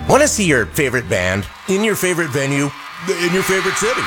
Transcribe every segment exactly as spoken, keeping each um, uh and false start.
Want to see your favorite band in your favorite venue in your favorite city?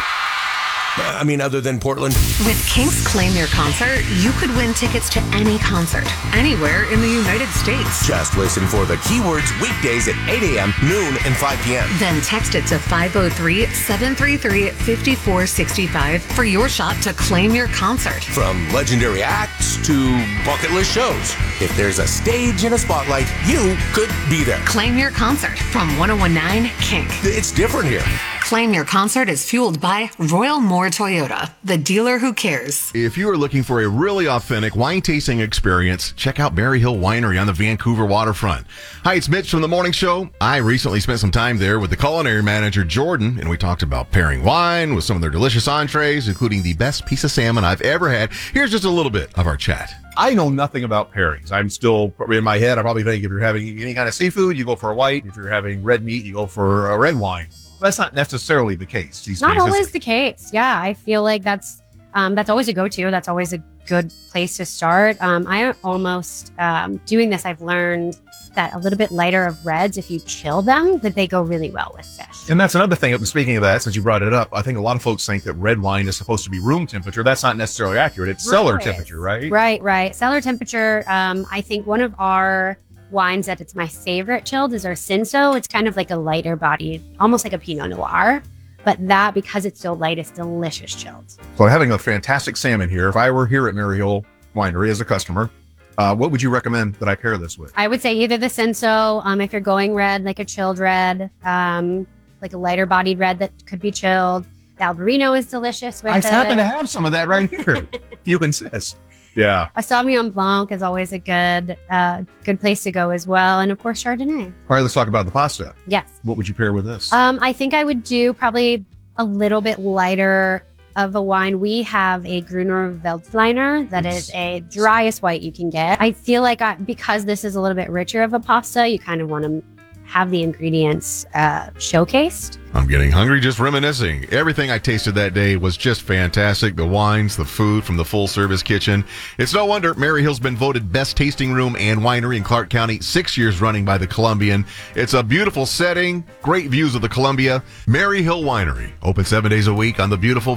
I mean, other than Portland. With Kink's Claim Your Concert, you could win tickets to any concert, anywhere in the United States. Just listen for the keywords weekdays at eight a.m., noon, and five p.m. Then text it to five oh three, seven three three, five four six five for your shot to claim your concert. From legendary acts to bucket list shows, if there's a stage and a spotlight, you could be there. Claim Your Concert from ten nineteen Kink. It's different here. Claim Your Concert is fueled by Royal Moore Toyota, the dealer who cares. If you are looking for a really authentic wine tasting experience, check out Berry Hill Winery on the Vancouver waterfront. Hi, it's Mitch from The Morning Show. I recently spent some time there with the culinary manager, Jordan, and we talked about pairing wine with some of their delicious entrees, including the best piece of salmon I've ever had. Here's just a little bit of our chat. I know nothing about pairings. I'm still, in my head, I probably think if you're having any kind of seafood, you go for a white. If you're having red meat, you go for a red wine. That's not necessarily the case. These Not days. always the case. Yeah, I feel like that's um, that's always a go-to. That's always a good place to start. Um, I almost um, doing this. I've learned that a little bit lighter of reds, if you chill them, that they go really well with fish. And that's another thing. Speaking of that, since you brought it up, I think a lot of folks think that red wine is supposed to be room temperature. That's not necessarily accurate. It's cellar Right. temperature, right? Right, right. Cellar temperature. Um, I think one of our wines that it's my favorite chilled is our Cinsault. It's kind of like a lighter body, almost like a Pinot Noir. But that, because it's so light, it's delicious chilled. So having a fantastic salmon here. If I were here at Mary Hill Winery as a customer, uh, what would you recommend that I pair this with? I would say either the Cinsault, um, if you're going red, like a chilled red, um, like a lighter bodied red that could be chilled. The Albarino is delicious with I it. happen to have some of that right here. You insist. Yeah. A Sauvignon Blanc is always a good, uh, good place to go as well, and of course Chardonnay. All right, let's talk about the pasta. Yes. What would you pair with this? Um, I think I would do probably a little bit lighter of a wine. We have a Gruner Veltliner that is a driest white you can get. I feel like I, because this is a little bit richer of a pasta, you kind of want to have the ingredients uh, showcased. I'm getting hungry just reminiscing. Everything I tasted that day was just fantastic. The wines, the food from the full-service kitchen. It's no wonder Mary Hill's been voted best tasting room and winery in Clark County six years running by the Columbian. It's a beautiful setting, great views of the Columbia. Mary Hill Winery, open seven days a week on the beautiful